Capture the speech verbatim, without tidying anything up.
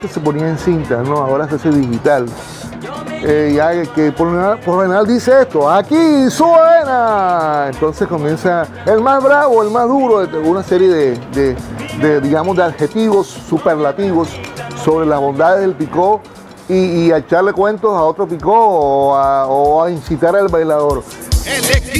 se ponía en cinta, ¿no? Ahora se hace digital. Eh, ya que por lo general, por lo general dice esto, aquí suena. Entonces comienza el más bravo, el más duro, una serie de, de, de digamos, de adjetivos superlativos sobre las bondades del picó y, y a echarle cuentos a otro picó o a, o a incitar al bailador. El